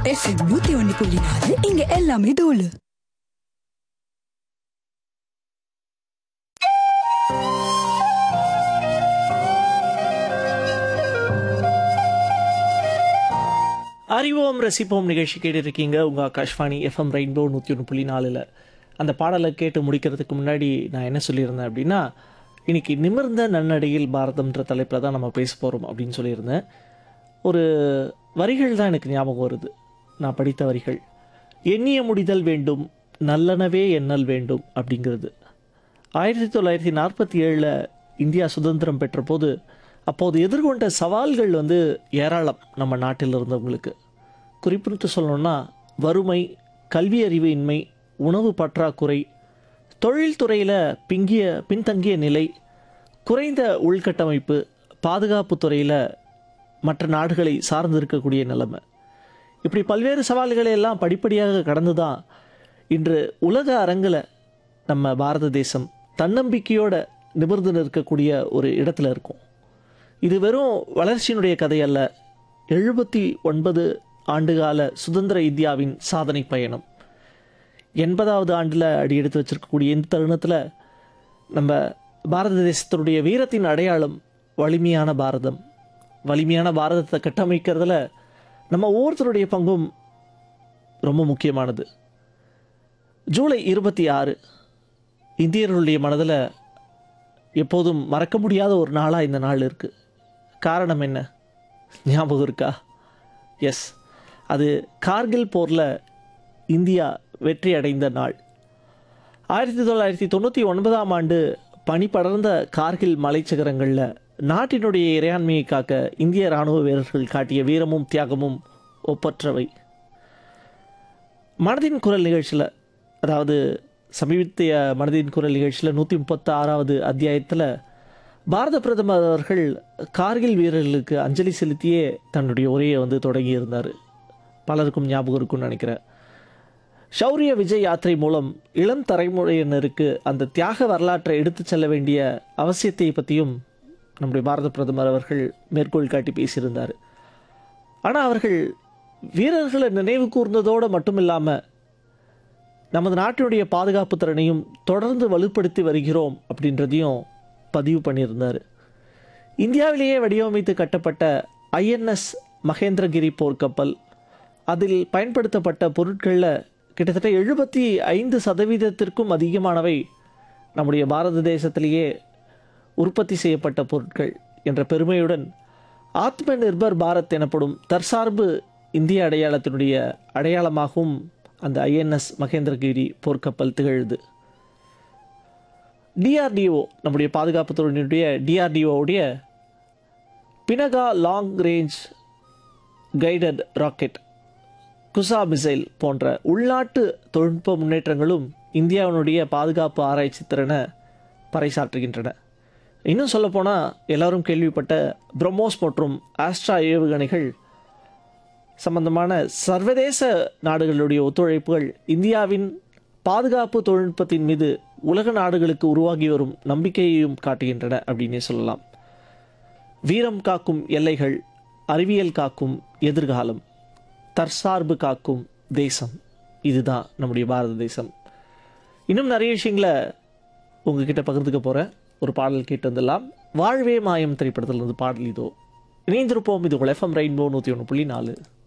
FM 101.4 இங்க எல்லாமே தோலு. அறிவோம் ரசிப்போம் நிகழ்ச்சி கேட்டுருக்கீங்க உங்கள் ஆகாஷ்வாணி எஃப்எம் ரெயின்போ 101.4. அந்த பாடலை கேட்டு முடிக்கிறதுக்கு முன்னாடி நான் என்ன சொல்லியிருந்தேன் அப்படின்னா, இன்றைக்கி நிமிர்ந்த நன்னடையில் பாரதம்ன்ற தலைப்பில் தான் நம்ம பேச போகிறோம் அப்படின்னு சொல்லியிருந்தேன். ஒரு வரிகள் தான் எனக்கு ஞாபகம் வருது, நான் படித்த வரிகள். எண்ணிய முடிதல் வேண்டும், நல்லனவே எண்ணல் வேண்டும் அப்படிங்கிறது. 1947 இந்தியா சுதந்திரம் பெற்ற போது அப்போது எதிர்கொண்ட சவால்கள் ஏராளம் நம்ம நாட்டில் இருந்தவங்களுக்கு. குறிப்பிட்டு சொல்லணும்னா வறுமை, கல்வி அறிவு இன்மை, உணவு பற்றாக்குறை, தொழில்துறையில் பின்தங்கிய நிலை, குறைந்த உள்கட்டமைப்பு, பாதுகாப்பு துறையில் மற்ற நாடுகளை சார்ந்து இருக்கக்கூடிய நிலைமை, இப்படி பல்வேறு சவால்களை எல்லாம் படிப்படியாக கடந்து தான் இன்று உலக அரங்கில் நம்ம பாரத தேசம் தன்னம்பிக்கையோடு நிமிர்ந்து நிற்கக்கூடிய ஒரு இடத்துல இருக்கும். இது வெறும் வளர்ச்சியினுடைய கதை அல்ல, 79 ஆண்டுகால சுதந்திர இந்தியாவின் சாதனை பயணம். 80வது ஆண்டில் அடி எடுத்து வச்சிருக்கக்கூடிய இந்த தருணத்தில் நம்ம பாரத தேசத்தினுடைய வீரத்தின் அடையாளம் வலிமையான பாரதம். வலிமையான பாரதத்தை கட்டமைக்கிறதுல நம்ம ஒவ்வொருத்தருடைய பங்கும் ரொம்ப முக்கியமானது. ஜூலை 26 இந்தியர்களுடைய மனதில் எப்போதும் மறக்க முடியாத ஒரு நாளாக இந்த நாள் இருக்குது. காரணம் என்ன ஞாபகம் இருக்கா? எஸ், அது கார்கில் போரில் இந்தியா வெற்றி அடைந்த நாள். 1999ஆம் ஆண்டு பனி படர்ந்த கார்கில் மலைச்சிகரங்களில் நாட்டினுடைய இறையாண்மையை காக்க இந்திய இராணுவ வீரர்கள் காட்டிய வீரமும் தியாகமும் ஒப்பற்றவை. மனதின் குரல் நிகழ்ச்சியில், அதாவது சமீபத்திய மனதின் குரல் நிகழ்ச்சியில் 136வது அத்தியாயத்தில் பாரத பிரதமர் அவர்கள் கார்கில் வீரர்களுக்கு அஞ்சலி செலுத்தியே தன்னுடைய உரையை தொடங்கியிருந்தார். பலருக்கும் ஞாபகம் இருக்குன்னு நினைக்கிறேன். ஷௌரிய விஜய் யாத்திரை மூலம் இளம் தலைமுறையினருக்கு அந்த தியாக வரலாற்றை எடுத்து செல்ல வேண்டிய அவசியத்தை பற்றியும் நம்முடைய பாரத பிரதமர் அவர்கள் மேற்கோள் காட்டி பேசியிருந்தார். ஆனால் அவர்கள் வீரர்களை நினைவு கூர்ந்ததோடு மட்டும் இல்லாமல் நமது நாட்டினுடைய பாதுகாப்பு திறனையும் தொடர்ந்து வலுப்படுத்தி வருகிறோம் அப்படின்றதையும் பதிவு பண்ணியிருந்தார். இந்தியாவிலேயே வடிவமைத்து கட்டப்பட்ட ஐஎன்எஸ் மகேந்திரகிரி போர்க்கப்பல், அதில் பயன்படுத்தப்பட்ட பொருட்களில் கிட்டத்தட்ட 75% அதிகமானவை நம்முடைய பாரத தேசத்திலேயே உற்பத்தி செய்யப்பட்ட பொருட்கள் என்ற பெருமையுடன் ஆத்ம நிர்பர் பாரத் எனப்படும் தற்சார்பு இந்திய அடையாளத்தினுடைய அடையாளமாகவும் அந்த ஐஎன்எஸ் மகேந்திரகிரி போர்க்கப்பல் திகழுது. டிஆர்டிஓ, நம்முடைய பாதுகாப்பு துறையினுடைய டிஆர்டிஓவுடைய Pinaka long range guided rocket, Kusha missile போன்ற உள்நாட்டு தொழில்நுட்ப முன்னேற்றங்களும் இந்தியாவினுடைய பாதுகாப்பு ஆராய்ச்சி திறனை பறைசாற்றுகின்றன. இன்னும் சொல்லப்போனால் எல்லோரும் கேள்விப்பட்ட பிரம்மோஸ் மற்றும் ஆஸ்ட்ரா ஏவுகணைகள் சம்பந்தமான சர்வதேச நாடுகளுடைய ஒத்துழைப்புகள் இந்தியாவின் பாதுகாப்பு தொழில்நுட்பத்தின் மீது உலக நாடுகளுக்கு உருவாகி வரும் நம்பிக்கையையும் காட்டுகின்றன அப்படின்னே சொல்லலாம். வீரம் காக்கும் எல்லைகள், அறிவியல் காக்கும் எதிர்காலம், தற்சார்பு காக்கும் தேசம், இதுதான் நம்முடைய பாரத தேசம். இன்னும் நிறைய விஷயங்களை உங்ககிட்ட பகிர்ந்துக்க போகிறேன். ஒரு பாடல் கேட்டு வந்துடலாம். வாழ்வே மாயம் திரைப்படத்தில் இருந்து பாடல் இதோ. இணைந்திருப்போம். இது உங்கள் எஃப்எம் ரெயின்போ 101.4.